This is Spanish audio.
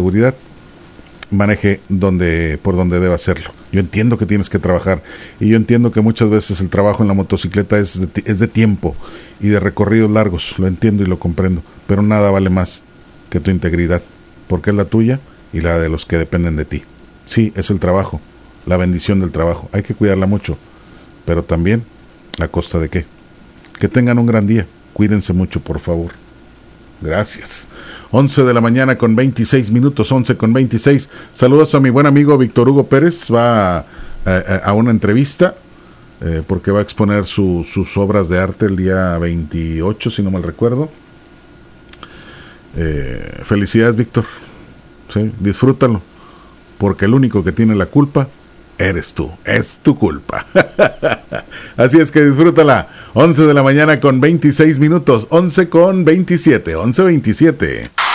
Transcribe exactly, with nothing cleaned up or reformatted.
seguridad, maneje donde, por donde deba hacerlo. Yo entiendo que tienes que trabajar y yo entiendo que muchas veces el trabajo en la motocicleta es de, es de tiempo y de recorridos largos, lo entiendo y lo comprendo, pero nada vale más que tu integridad, porque es la tuya y la de los que dependen de ti. Sí, es el trabajo, la bendición del trabajo, hay que cuidarla mucho, pero también a costa de qué. Que tengan un gran día, cuídense mucho, por favor. Gracias. once de la mañana con veintiséis minutos, once con veintiséis. Saludos a mi buen amigo Víctor Hugo Pérez. Va a, a, a una entrevista eh, porque va a exponer su, sus obras de arte el día veintiocho, si no mal recuerdo. Eh, felicidades, Víctor. ¿Sí? Disfrútalo, porque el único que tiene la culpa eres tú, es tu culpa. Así es que disfrútala. once de la mañana con veintiséis minutos, once con veintisiete, once veintisiete.